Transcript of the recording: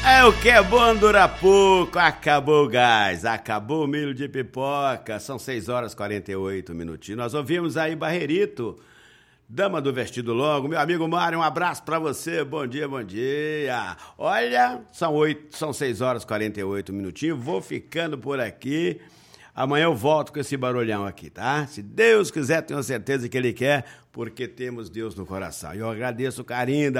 É o que é bom dura pouco, acabou o gás, acabou o milho de pipoca, são 6h48 minutinhos. Nós ouvimos aí Barrerito, Dama do Vestido Longo. Meu amigo Mário, um abraço pra você, bom dia, bom dia. Olha, são 6h48 minutinhos, vou ficando por aqui. Amanhã eu volto com esse barulhão aqui, tá? Se Deus quiser, tenho certeza que Ele quer, porque temos Deus no coração. E eu agradeço o carinho